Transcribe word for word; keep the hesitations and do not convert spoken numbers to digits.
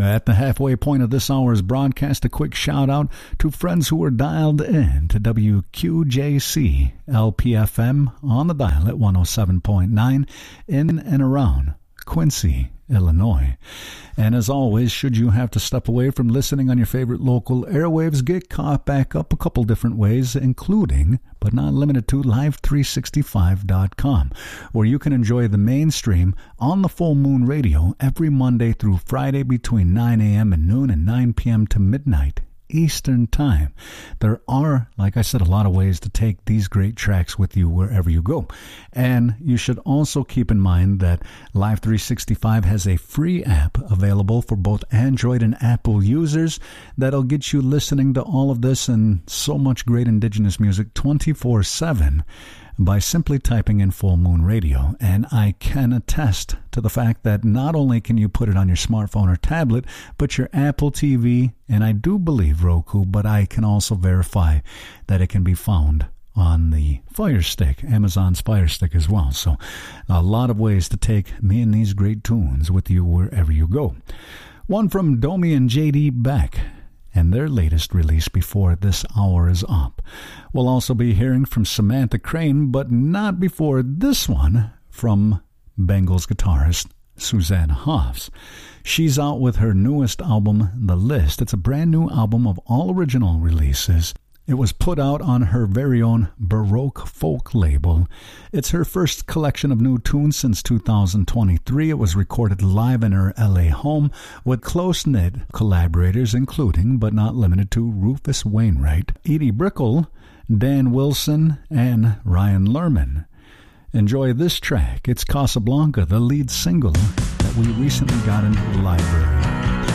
At the halfway point of this hour's broadcast, a quick shout out to friends who are dialed in to W Q J C L P F M on the dial at one oh seven point nine in and around Quincy, Illinois. And as always, should you have to step away from listening on your favorite local airwaves, get caught back up a couple different ways, including, but not limited to, live three sixty-five dot com, where you can enjoy the mainstream on the Full Moon Radio every Monday through Friday between nine a.m. and noon and nine p.m. to midnight Eastern Time. There are, like I said, a lot of ways to take these great tracks with you wherever you go. And you should also keep in mind that Live three sixty-five has a free app available for both Android and Apple users that'll get you listening to all of this and so much great indigenous music twenty-four seven by simply typing in Full Moon Radio. And I can attest to the fact that not only can you put it on your smartphone or tablet, but your Apple T V, and I do believe Roku, but I can also verify that it can be found on the Fire Stick, Amazon's Fire Stick as well. So a lot of ways to take me and these great tunes with you wherever you go. One from Domi and J D Beck, and their latest release before this hour is up. We'll also be hearing from Samantha Crane, but not before this one from Bengals guitarist Suzanne Hoffs. She's out with her newest album, The List. It's a brand new album of all original releases. It was put out on her very own Baroque Folk label. It's her first collection of new tunes since two thousand twenty-three. It was recorded live in her L A home with close-knit collaborators, including, but not limited to, Rufus Wainwright, Edie Brickell, Dan Wilson, and Ryan Lerman. Enjoy this track. It's Casablanca, the lead single that we recently got into the library.